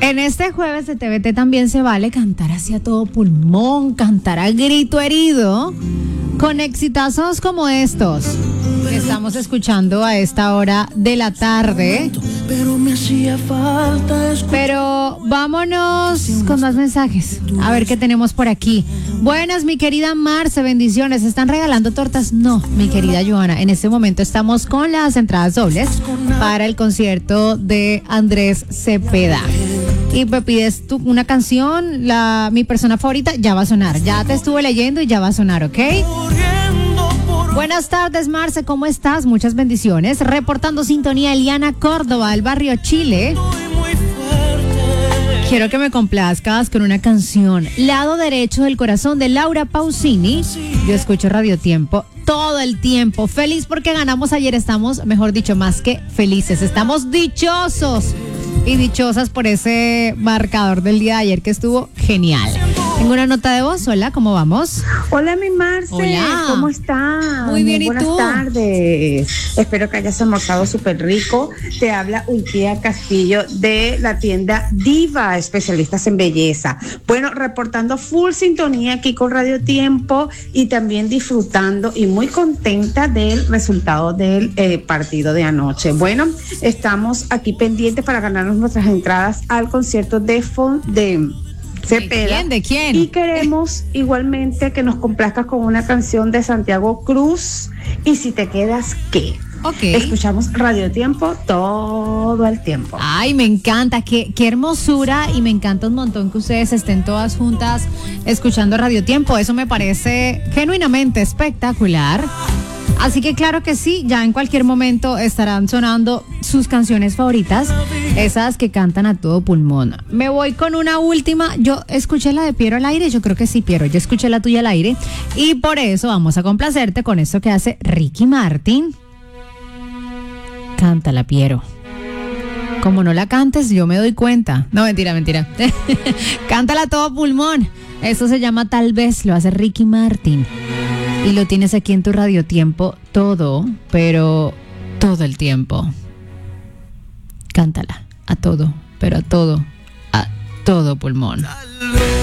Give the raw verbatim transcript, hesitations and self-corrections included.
En este jueves de T V T también se vale cantar hacia todo pulmón, cantar a grito herido, con exitazos como estos que estamos escuchando a esta hora de la tarde. Pero me hacía falta escuchar. Pero vámonos con más mensajes. A ver qué tenemos por aquí. Buenas, mi querida Marce, bendiciones. ¿Están regalando tortas? No, mi querida Joana. En este momento estamos con las entradas dobles para el concierto de Andrés Cepeda. Y me pides tú una canción, la, mi persona favorita, ya va a sonar. Ya te estuve leyendo y ya va a sonar, ¿ok? Buenas tardes, Marce, ¿cómo estás? Muchas bendiciones. Reportando sintonía, Eliana Córdoba, del barrio Chile. Quiero que me complazcas con una canción, Lado Derecho del Corazón, de Laura Pausini. Yo escucho Radio Tiempo todo el tiempo. Feliz porque ganamos ayer. Estamos, mejor dicho, más que felices. Estamos dichosos y dichosas por ese marcador del día de ayer que estuvo genial. Tengo una nota de voz. Hola, ¿cómo vamos? Hola, mi Marce. Hola. ¿Cómo estás? Muy bien, ¿y buenas tú? Buenas tardes. Espero que hayas almorzado súper rico. Te habla Ulquía Castillo de la tienda Diva, especialistas en belleza. Bueno, reportando full sintonía aquí con Radio Tiempo y también disfrutando y muy contenta del resultado del eh, partido de anoche. Bueno, estamos aquí pendientes para ganarnos nuestras entradas al concierto de Fon de Cepeda. ¿De quién? ¿De quién? Y queremos igualmente que nos complazcas con una canción de Santiago Cruz. Y si te quedas, ¿qué? Ok. Escuchamos Radio Tiempo todo el tiempo. Ay, me encanta, qué, qué hermosura, y me encanta un montón que ustedes estén todas juntas escuchando Radio Tiempo. Eso me parece genuinamente espectacular. Así que claro que sí, ya en cualquier momento estarán sonando sus canciones favoritas, esas que cantan a todo pulmón. Me voy con una última. Yo escuché la de Piero al aire, yo creo que sí, Piero, yo escuché la tuya al aire, y por eso vamos a complacerte con esto que hace Ricky Martin. Cántala, Piero. Como no la cantes, yo me doy cuenta. No, mentira, mentira. Cántala a todo pulmón. Eso se llama Tal Vez, lo hace Ricky Martin. Y lo tienes aquí en tu Radio Tiempo todo, pero todo el tiempo. Cántala a todo, pero a todo, a todo pulmón.